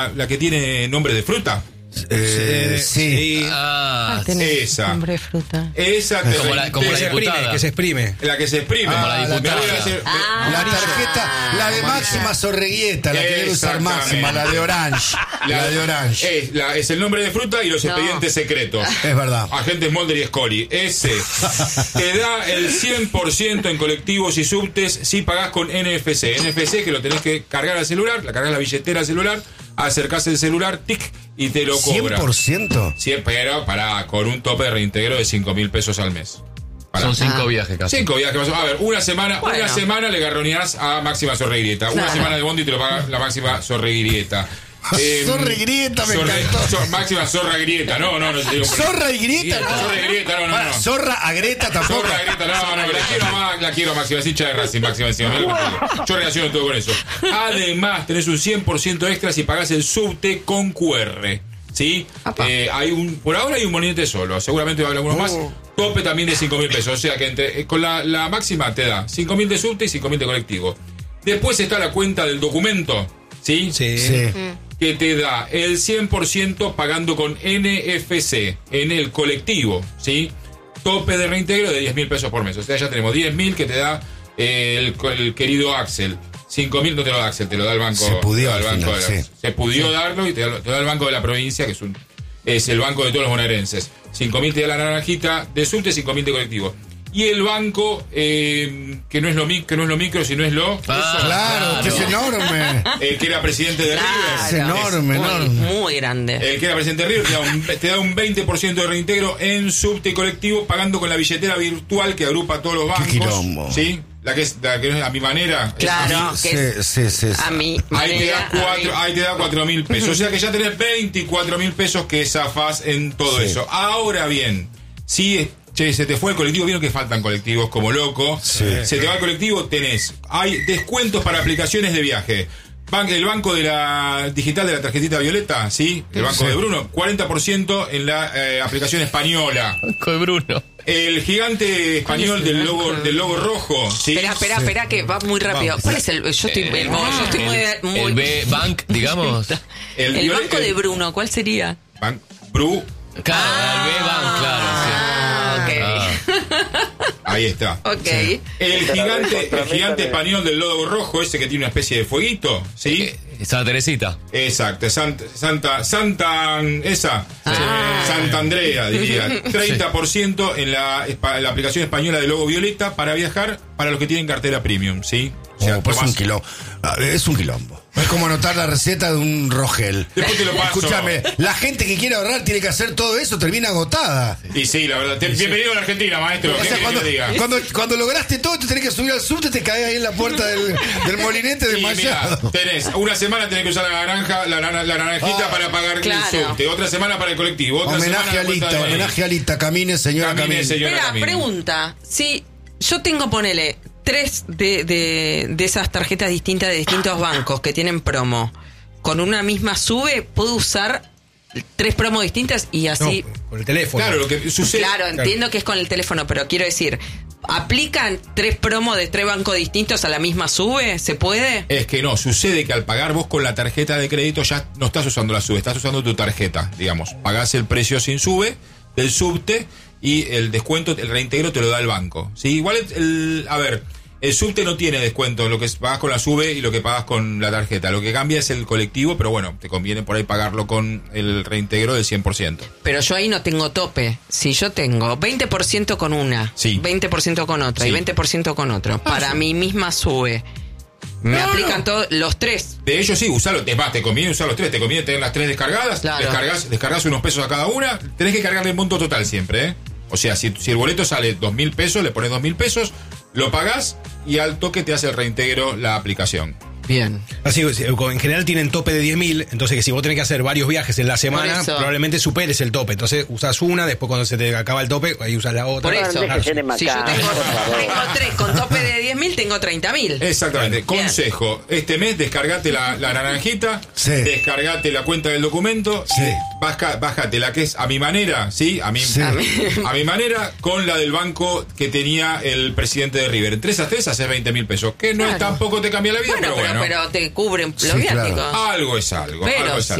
la que tiene nombre de fruta. Sí. Esa. Nombre de fruta. Esa como la diputada. Que se exprime. La que se exprime. Como la diputada. La tarjeta, la de Máxima Sorreguieta, la que debe usar Máxima, la de Orange. La de Orange. Es el nombre de fruta y los expedientes secretos. Es verdad. Agentes Mulder y Scully. Ese te da el 100% en colectivos y subtes si pagás con NFC. NFC que lo tenés que cargar al celular, la cargas la billetera al celular, acercás el celular, tic, y te lo cobra. ¿100%? Sí, pero con un tope de reintegro de 5.000 pesos al mes. Son 5 viajes casi. 5 viajes. A ver, una semana le garroneás a Máxima Sorreguieta. Una semana de bondi te lo paga la Máxima Sorreguieta. Zorra-Grieta me encantó. Máxima Zorra-Grieta. No. ¿Zorra-Grieta? Zorra-Grieta, no. Zorra-Agreta tampoco. Zorra-Grieta, no. La quiero Máxima. Es hincha de Racing, Máxima encima. Yo relaciono todo con eso. Además, tenés un 100% extra si pagás el subte con QR. ¿Sí? Por ahora hay un molinete solo. Seguramente va a haber algunos más. Tope también de 5.000 pesos. O sea que con la Máxima te da 5.000 de subte y 5.000 de colectivo. Después está la cuenta del documento. ¿Sí? Que te da el 100% pagando con NFC en el colectivo, ¿sí? Tope de reintegro de 10.000 pesos por mes. O sea, ya tenemos 10.000 que te da el querido Axel. 5.000 no te lo da Axel, te lo da el banco. Se pudió el banco Se pudió darlo y te da el banco de la provincia, que es el banco de todos los bonaerenses. 5.000 te da la naranjita de subte, 5.000 de colectivo. Y el banco, que no es lo micro, sino es lo... Claro, que es enorme. El que era presidente de River. Es enorme. Muy grande. El que era presidente de River te da un 20% de reintegro en subte y colectivo, pagando con la billetera virtual que agrupa todos los bancos. Qué quilombo. ¿Sí? La que es a mi manera. Claro, Sí. A mi Ahí te manera. da 4.000 pesos. O sea que ya tenés 24.000 pesos que zafás en todo eso. Ahora bien, se te fue el colectivo, vieron que faltan colectivos como loco. Se te va el colectivo, hay descuentos para aplicaciones de viaje. El banco de la digital de la tarjetita violeta, ¿sí? El banco de Bruno, 40% en la aplicación española. Banco de Bruno. El gigante español del logo rojo, ¿sí? Espera, que va muy rápido. ¿Cuál es el? Yo estoy muy El B-Bank, digamos. El banco de Bruno, ¿cuál sería? Bru. Claro, el B-Bank, claro. Ahí está. Ok. El gigante español del logo rojo, ese que tiene una especie de fueguito, ¿sí? Santa Teresita. Exacto, Santa Andrea, diría. 30% en la aplicación española de logo violeta para viajar para los que tienen cartera premium, ¿sí? O sea, pues es un quilombo. Es como anotar la receta de un Rogel. Después te lo paso. Escúchame, la gente que quiere ahorrar tiene que hacer todo eso, termina agotada. Y sí, la verdad. Bienvenido a la Argentina, maestro. O sea, cuando lograste todo, te tenés que subir al subte, te caes ahí en la puerta del molinete desmayado. Tenés una semana tenés que usar la naranjita para pagar el subte, otra semana para el colectivo, homenaje a Alita, camine, señora, camine. Espera, pregunta. Si yo tengo, ponele 3 de esas tarjetas distintas de distintos bancos que tienen promo, con una misma sube, ¿puedo usar 3 promos distintas y así? No, con el teléfono. Claro, lo que sucede. Claro, entiendo que es con el teléfono, pero quiero decir, ¿aplican 3 promos de 3 bancos distintos a la misma sube? ¿Se puede? Es que no, sucede que al pagar vos con la tarjeta de crédito ya no estás usando la sube, estás usando tu tarjeta, digamos. Pagás el precio sin sube del subte y el descuento, el reintegro te lo da el banco. ¿Sí? Igual el subte no tiene descuento, lo que pagas con la sube y lo que pagas con la tarjeta. Lo que cambia es el colectivo, pero bueno, te conviene por ahí pagarlo con el reintegro del 100%. Pero yo ahí no tengo tope. Si yo tengo 20% con una, 20% con otra y 20% con otro, para mi misma sube, ¿me aplican todos los 3? De ellos sí, usalo. Es más, te conviene usar los 3, te conviene tener las 3 descargadas. Claro. Descargas unos pesos a cada una. Tenés que cargarle el monto total siempre, ¿eh? O sea, si el boleto sale 2.000 pesos, le pones 2.000 pesos, lo pagás y al toque te hace el reintegro la aplicación. Bien. Así, en general tienen tope de 10.000, entonces que si vos tenés que hacer varios viajes en la semana, probablemente superes el tope. Entonces usás una, después cuando se te acaba el tope, ahí usás la otra. Por eso, claro, si yo tengo 3 con tope de 10.000, tengo 30.000. Exactamente. Bien. Consejo, este mes descargate la naranjita, descargate la cuenta del documento, bájate la que es a mi manera, ¿sí? A mi manera, con la del banco que tenía el presidente de River. Entre esas tres haces 20.000 pesos, que no es tampoco te cambia la vida, pero pero te cubren los viáticos. Algo es algo. Pero algo es algo.